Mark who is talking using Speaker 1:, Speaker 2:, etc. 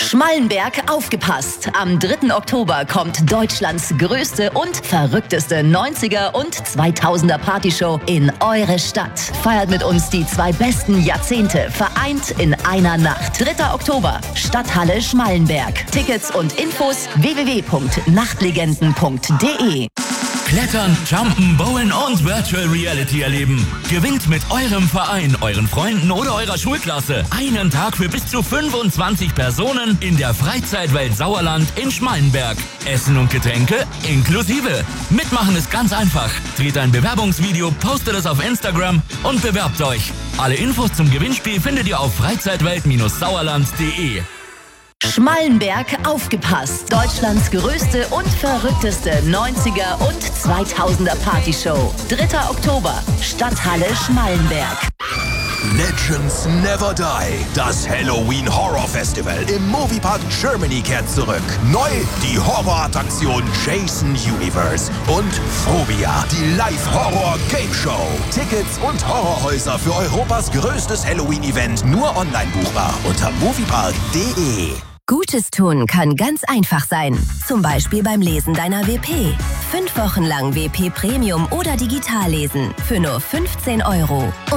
Speaker 1: Schmallenberg, aufgepasst! Am 3. Oktober kommt Deutschlands größte und verrückteste 90er und 2000er Partyshow in eure Stadt. Feiert mit uns die 2 besten Jahrzehnte, vereint in einer Nacht. 3. Oktober, Stadthalle Schmallenberg. Tickets und Infos www.nachtlegenden.de.
Speaker 2: Klettern, Jumpen, Bowlen und Virtual Reality erleben. Gewinnt mit eurem Verein, euren Freunden oder eurer Schulklasse einen Tag für bis zu 25 Personen in der Freizeitwelt Sauerland in Schmallenberg. Essen und Getränke inklusive. Mitmachen ist ganz einfach. Dreht ein Bewerbungsvideo, postet es auf Instagram und bewerbt euch. Alle Infos zum Gewinnspiel findet ihr auf freizeitwelt-sauerland.de.
Speaker 1: Schmallenberg, aufgepasst! Deutschlands größte und verrückteste 90er und 2000er Partyshow. 3. Oktober, Stadthalle Schmallenberg.
Speaker 3: Legends Never Die. Das Halloween Horror Festival im Moviepark Germany kehrt zurück. Neu die Horrorattraktion Jason Universe und Phobia, die Live-Horror-Game-Show. Tickets und Horrorhäuser für Europas größtes Halloween-Event nur online buchbar unter moviepark.de.
Speaker 4: Gutes tun kann ganz einfach sein. Zum Beispiel beim Lesen deiner WP. 5 Wochen lang WP Premium oder digital lesen für nur 15 €.